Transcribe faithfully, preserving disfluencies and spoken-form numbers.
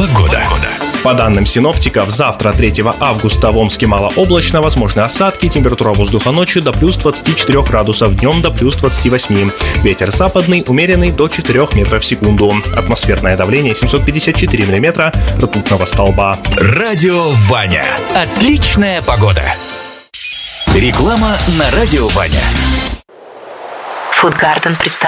Погода. По данным синоптиков, завтра, третьего августа, в Омске малооблачно, возможны осадки, температура воздуха ночью до плюс двадцати четырёх градусов, днем до плюс двадцати восьми. Ветер западный, умеренный до четырёх метров в секунду. Атмосферное давление семьсот пятьдесят четыре миллиметра ртутного столба. Радио Ваня. Отличная погода. Реклама на Радио Ваня. Фудгарден представляет